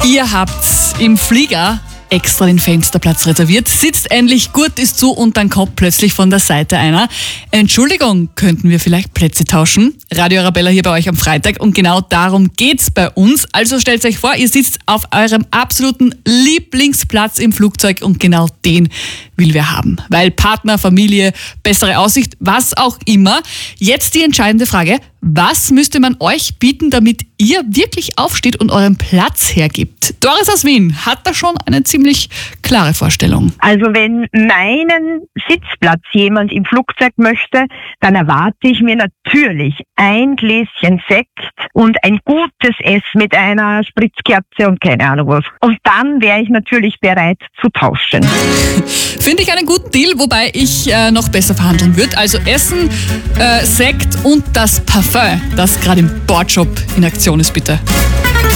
Ihr habt im Flieger extra den Fensterplatz reserviert, sitzt endlich, Gurt ist zu und dann kommt plötzlich von der Seite einer: Entschuldigung, könnten wir vielleicht Plätze tauschen? Radio Arabella hier bei euch am Freitag und genau darum geht's bei uns. Also stellt euch vor, ihr sitzt auf eurem absoluten Lieblingsplatz im Flugzeug und genau den will wir haben. Weil Partner, Familie, bessere Aussicht, was auch immer. Jetzt die entscheidende Frage: Was müsste man euch bieten, damit ihr wirklich aufsteht und euren Platz hergibt? Doris aus Wien hat da schon eine ziemlich klare Vorstellung. Also wenn meinen Sitzplatz jemand im Flugzeug möchte, dann erwarte ich mir natürlich ein Gläschen Sekt und ein gutes Ess mit einer Spritzkerze und keine Ahnung was. Und dann wäre ich natürlich bereit zu tauschen. Finde ich einen guten Deal, wobei ich noch besser verhandeln würde. Also Essen, Sekt und das Parfum, das gerade im Bordshop in Aktion ist, bitte.